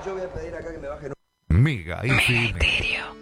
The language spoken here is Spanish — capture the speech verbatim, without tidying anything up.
yo voy a pedir acá que me bajen. Mega F M.